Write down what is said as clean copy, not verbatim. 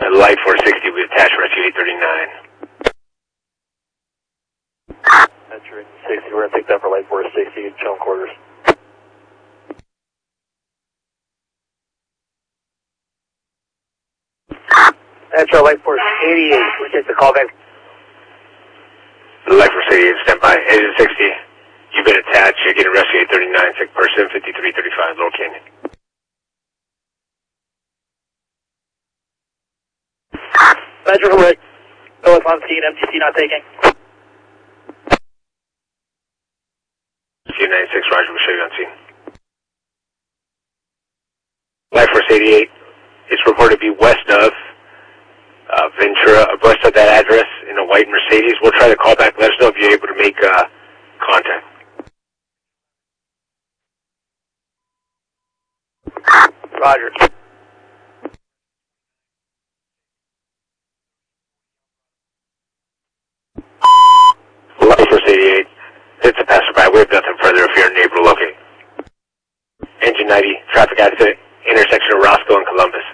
Light 460 will be attached, rescue 839. Metro 60, we're going to take that for Light 460, channel quarters. Metro Light 488, we take the call back. Light 488, stand by. Agent 60, you've been attached, you're getting rescue 839, sick person 5335, Laurel Canyon. Metro correct. OS on scene, MTC not taking. C96, Roger, we'll show you on scene. Light Force 88, it's reported to be west of Ventura, west of that address in a white Mercedes. We'll try to call back, let us know if you're able to make contact. Roger. Light Force 88, it's a passerby. We have nothing further if you're unable to locate. Engine 90, traffic accident, intersection of Roscoe and Columbus.